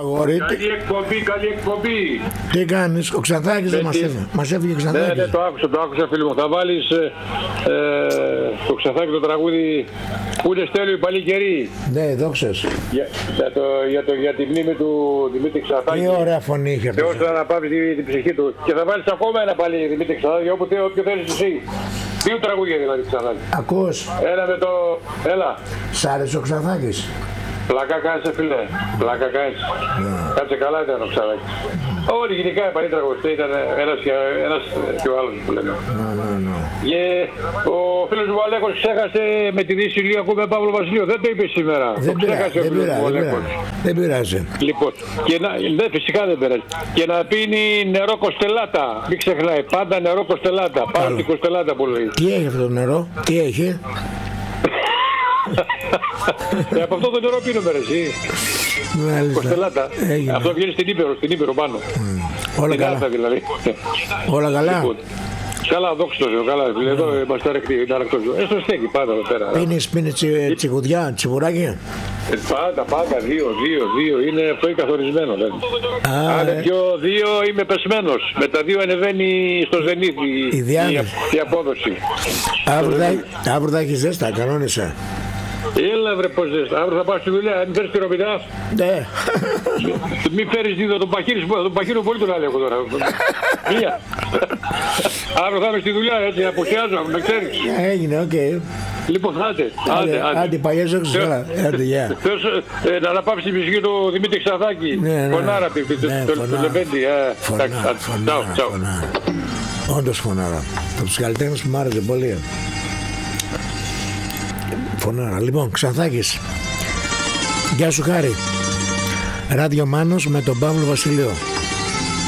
αγόρι. Καλή εκπομπή. Τι κάνεις, ο Ξανθάκης δεν μας έφυγε ο Ξανθάκης. Ναι, το άκουσα φίλε μου. Θα βάλεις το Ξανθάκη το τραγούδι που είναι Στέλιο οι παλιοί καιροί. Ναι, δόξες. Για την μνήμη του Δημήτρη Ξανθάκη. Τι ωραία φωνή είχε αυτό. Θεός να αναπαύσει την ψυχή του. Και θα βάλεις ακόμα ένα πάλι Δημήτρη Ξανθάκη, όποιο θέλεις εσύ. Δύο τραγούδια δηλαδή Ξανθάκη. Ακούς. Ένα με το... Έλα. Σ' άρεσε ο Ξανθάκης. Πλάκα κάνεις φίλε. Πλάκα κάνεις. Κάτσε καλά ήταν ο Ξανθάκης. Όλοι γενικά οι παλιοί τραγουδιστές ήταν ένας και ο άλλος που λέμε. Και ο φίλος μου Αλέκος ξέχασε με τη Δύση Ηλιακού με Παύλο Βασιλείο. Δεν το είπε σήμερα. Δεν πειράζει. Λοιπόν, ναι, φυσικά δεν πειράζει. Και να πίνει νερό κοστελάτα. Μην ξεχνάει. Πάντα νερό κοστελάτα. Πάντα την κοστελάτα που λέει. Τι έχει αυτό το νερό, τι έχει. Από αυτό το νερό πίνουμε ρε εσύ. Κοστελάτα. Αυτό βγαίνει στην Ήπειρο πάνω. Όλα καλά. Δηλαδή. Όλα καλά. Λοιπόν, καλά, δόξα τω Θεώ, καλά. Εδώ είμαστε αρεκτοί, είναι αρεκτός. Έστω στέκει πάντα εδώ πέρα. Πίνεις τσιγουδιά, τσιμπουράκι. Πάντα, δύο. Είναι αυτό καθορισμένο. Αν πιο δύο είμαι πεσμένος. Με τα δύο ανεβαίνει στο ζενίθ η απόδοση. Αύριο θα έχεις ζέστα, κανόνισα. Έλα βρε πως ζέστα, αύριο θα πάω στη δουλειά, μην φέρεις πυρομητά. Ναι. Μην φέρεις δίδο, τον παχύρι πολύ τον άλλο έχω τώρα. Μία. Αύριο θα είμαι στη δουλειά έτσι, αποχιάζω, με ξέρεις. Έγινε, οκ. Λοιπόν, άντε. Παλιές όξεις τώρα. Θεός να αναπαύσει τη ψυχή του Δημήτρη Ξανθάκη. Φωνάρα, το Λεβέντη. Φωνάρα. Όντως φωνάρα. Από τους καλλιτέχνες που μ' άρεσε πολύ. Φωνάρα. Λοιπόν, Ξανθάκης. Γεια σου Χάρη. Ράδιο Μάνος με τον Παύλο Βασιλείο.